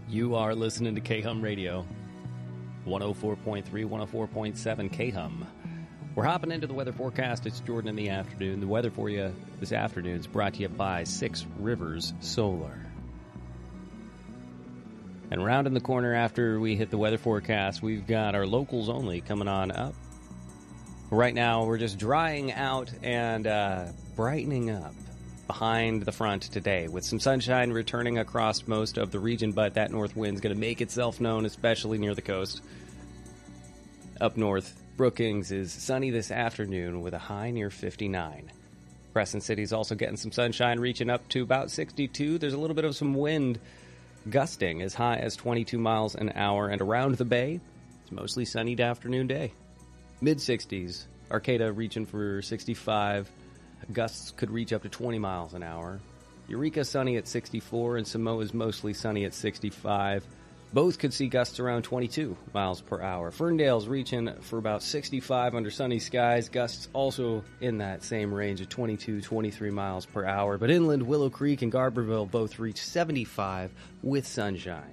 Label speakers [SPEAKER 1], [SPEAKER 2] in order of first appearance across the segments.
[SPEAKER 1] You are listening to K-Hum Radio, 104.3, 104.7 K-Hum. We're hopping into the weather forecast. It's Jordan in the afternoon. The weather for you this afternoon is brought to you by Six Rivers Solar. And rounding the corner after we hit the weather forecast, we've got our locals only coming on up. Right now, we're just drying out and brightening up behind the front today with some sunshine returning across most of the region, but that north wind's going to make itself known, especially near the coast. Up north, Brookings is sunny this afternoon with a high near 59. Crescent City's also getting some sunshine, reaching up to about 62. There's a little bit of some wind gusting as high as 22 miles an hour, and around the bay, it's mostly sunny afternoon day. Mid-60s, Arcata reaching for 65. Gusts could reach up to 20 miles an hour. Eureka sunny at 64, and Samoa's mostly sunny at 65. Both could see gusts around 22 miles per hour. Ferndale's reaching for about 65 under sunny skies. Gusts also in that same range of 22, 23 miles per hour. But inland, Willow Creek and Garberville both reach 75 with sunshine.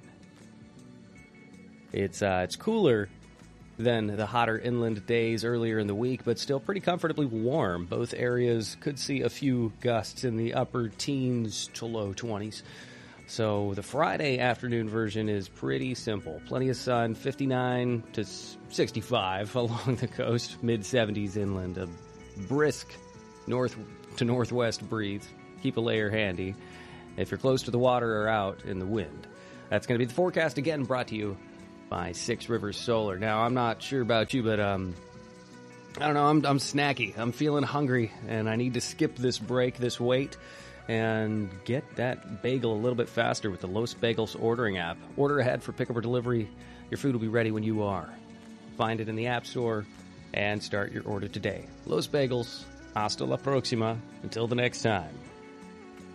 [SPEAKER 1] It's cooler than the hotter inland days earlier in the week, but still pretty comfortably warm. Both areas could see a few gusts in the upper teens to low 20s. So the Friday afternoon version is pretty simple. Plenty of sun, 59 to 65 along the coast, mid-70s inland. A brisk north to northwest breeze. Keep a layer handy if you're close to the water or out in the wind. That's going to be the forecast, again, brought to you by Six Rivers Solar. Now, I'm not sure about you, but I don't know, I'm snacky. I'm feeling hungry, and I need to skip this break, this wait, and get that bagel a little bit faster with the Los Bagels ordering app. Order ahead for pickup or delivery. Your food will be ready when you are. Find it in the App Store and start your order today. Los Bagels, hasta la próxima. Until the next time.